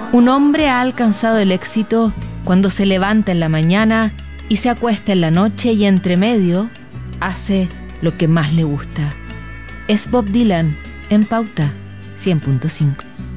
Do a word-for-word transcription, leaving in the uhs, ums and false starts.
Un hombre ha alcanzado el éxito cuando se levanta en la mañana y se acuesta en la noche y entre medio hace lo que más le gusta. Es Bob Dylan en Pauta cien punto cinco.